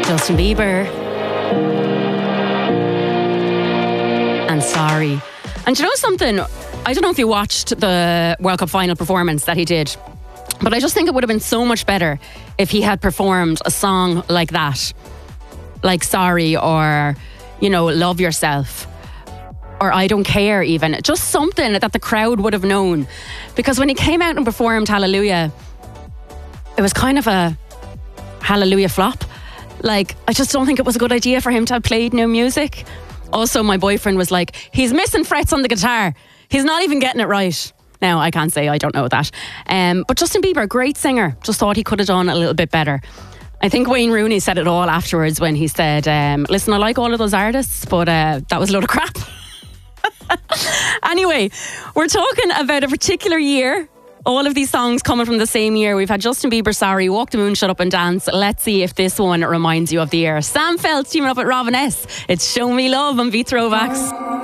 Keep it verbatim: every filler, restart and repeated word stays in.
Justin Bieber. And Sorry. And you know something? I don't know if you watched the World Cup final performance that he did, but I just think it would have been so much better if he had performed a song like that. Like Sorry, or, you know, Love Yourself, or I Don't Care even. Just something that the crowd would have known. Because when he came out and performed Hallelujah, it was kind of a Hallelujah flop. Like, I just don't think it was a good idea for him to have played new music. Also, my boyfriend was like, he's missing frets on the guitar. He's not even getting it right. Now, I can't say I don't know that. Um, but Justin Bieber, great singer. Just thought he could have done a little bit better. I think Wayne Rooney said it all afterwards when he said, um, listen, I like all of those artists, but uh, that was a load of crap. Anyway, we're talking about a particular year. All of these songs coming from the same year. We've had Justin Bieber, Sorry, Walk the Moon, Shut Up and Dance. Let's see if this one reminds you of the year. Sam Feldt teaming up with Robin S. It's Show Me Love on Beat Throwbacks.